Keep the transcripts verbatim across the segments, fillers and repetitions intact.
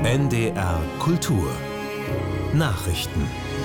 N D R Kultur Nachrichten.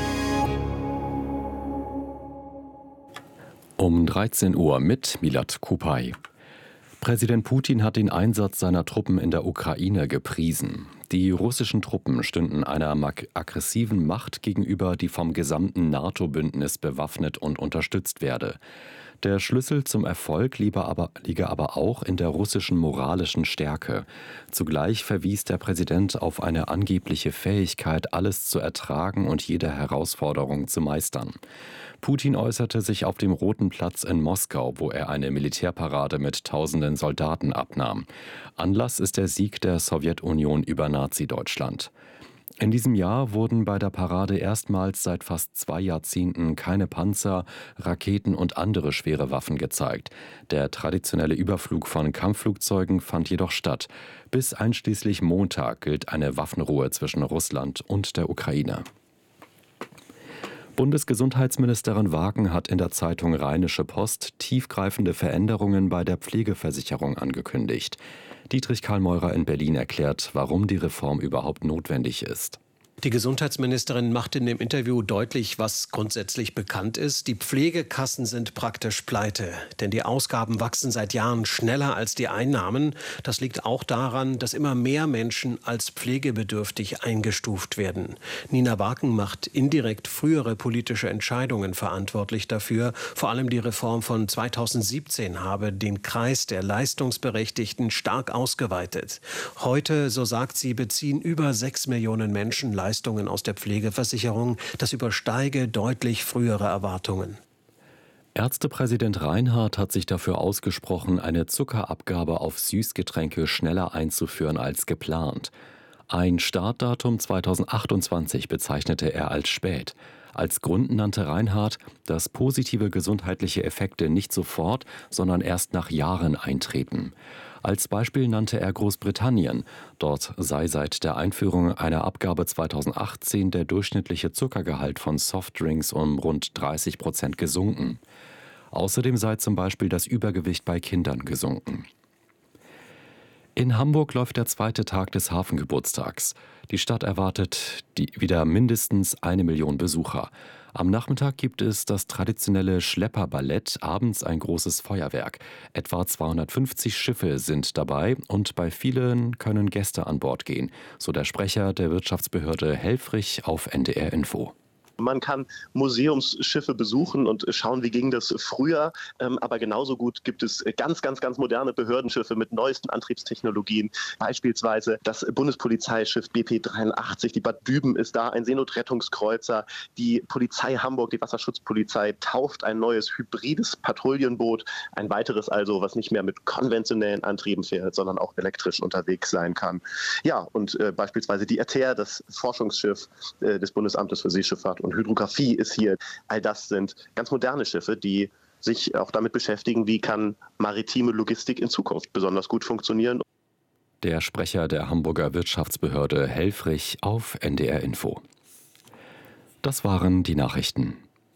Um dreizehn Uhr mit Milad Kupay. Präsident Putin hat den Einsatz seiner Truppen in der Ukraine gepriesen. Die russischen Truppen stünden einer aggressiven Macht gegenüber, die vom gesamten NATO-Bündnis bewaffnet und unterstützt werde. Der Schlüssel zum Erfolg liege aber, liege aber auch in der russischen moralischen Stärke. Zugleich verwies der Präsident auf eine angebliche Fähigkeit, alles zu ertragen und jede Herausforderung zu meistern. Putin äußerte sich auf dem Roten Platz in Moskau, wo er eine Militärparade mit tausenden Soldaten abnahm. Anlass ist der Sieg der Sowjetunion über Nazi-Deutschland. In diesem Jahr wurden bei der Parade erstmals seit fast zwei Jahrzehnten keine Panzer, Raketen und andere schwere Waffen gezeigt. Der traditionelle Überflug von Kampfflugzeugen fand jedoch statt. Bis einschließlich Montag gilt eine Waffenruhe zwischen Russland und der Ukraine. Bundesgesundheitsministerin Wagen hat in der Zeitung Rheinische Post tiefgreifende Veränderungen bei der Pflegeversicherung angekündigt. Dietrich Karl Meurer in Berlin erklärt, warum die Reform überhaupt notwendig ist. Die Gesundheitsministerin macht in dem Interview deutlich, was grundsätzlich bekannt ist. Die Pflegekassen sind praktisch pleite, denn die Ausgaben wachsen seit Jahren schneller als die Einnahmen. Das liegt auch daran, dass immer mehr Menschen als pflegebedürftig eingestuft werden. Nina Wagen macht indirekt frühere politische Entscheidungen verantwortlich dafür. Vor allem die Reform von zweitausendsiebzehn habe den Kreis der Leistungsberechtigten stark ausgeweitet. Heute, so sagt sie, beziehen über sechs Millionen Menschen Leistungen Leistungen aus der Pflegeversicherung. Das übersteige deutlich frühere Erwartungen. Ärztepräsident Reinhardt hat sich dafür ausgesprochen, eine Zuckerabgabe auf Süßgetränke schneller einzuführen als geplant. Ein Startdatum zweitausendachtundzwanzig bezeichnete er als spät. Als Grund nannte Reinhardt, dass positive gesundheitliche Effekte nicht sofort, sondern erst nach Jahren eintreten. Als Beispiel nannte er Großbritannien. Dort sei seit der Einführung einer Abgabe zweitausendachtzehn der durchschnittliche Zuckergehalt von Softdrinks um rund dreißig Prozent gesunken. Außerdem sei zum Beispiel das Übergewicht bei Kindern gesunken. In Hamburg läuft der zweite Tag des Hafengeburtstags. Die Stadt erwartet die wieder mindestens eine Million Besucher. Am Nachmittag gibt es das traditionelle Schlepperballett, abends ein großes Feuerwerk. Etwa zweihundertfünfzig Schiffe sind dabei und bei vielen können Gäste an Bord gehen, so der Sprecher der Wirtschaftsbehörde Helfrich auf N D R Info. Man kann Museumsschiffe besuchen und schauen, wie ging das früher. Aber genauso gut gibt es ganz, ganz, ganz moderne Behördenschiffe mit neuesten Antriebstechnologien. Beispielsweise das Bundespolizeischiff B P dreiundachtzig, die Bad Düben ist da, ein Seenotrettungskreuzer. Die Polizei Hamburg, die Wasserschutzpolizei, tauft ein neues hybrides Patrouillenboot. Ein weiteres also, was nicht mehr mit konventionellen Antrieben fährt, sondern auch elektrisch unterwegs sein kann. Ja, und äh, beispielsweise die Aether, das Forschungsschiff äh, des Bundesamtes für Seeschifffahrt und Hydrographie ist hier. All das sind ganz moderne Schiffe, die sich auch damit beschäftigen, wie kann maritime Logistik in Zukunft besonders gut funktionieren. Der Sprecher der Hamburger Wirtschaftsbehörde Helfrich auf N D R Info. Das waren die Nachrichten.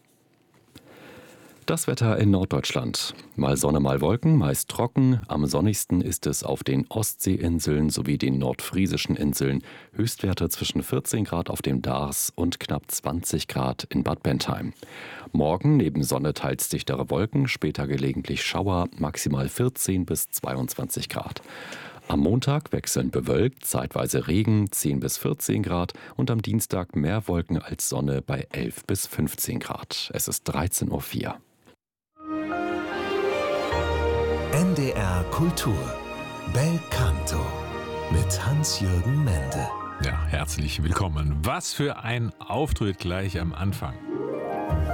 Das Wetter in Norddeutschland. Mal Sonne, mal Wolken, meist trocken. Am sonnigsten ist es auf den Ostseeinseln sowie den nordfriesischen Inseln. Höchstwerte zwischen vierzehn Grad auf dem Dars und knapp zwanzig Grad in Bad Bentheim. Morgen neben Sonne teils dichtere Wolken, später gelegentlich Schauer, maximal vierzehn bis zweiundzwanzig Grad. Am Montag wechselnd bewölkt, zeitweise Regen, zehn bis vierzehn Grad und am Dienstag mehr Wolken als Sonne bei elf bis fünfzehn Grad. Es ist dreizehn Uhr vier. N D R Kultur Bel Canto mit Hans-Jürgen Mende. Ja, herzlich willkommen. Was für ein Auftritt gleich am Anfang.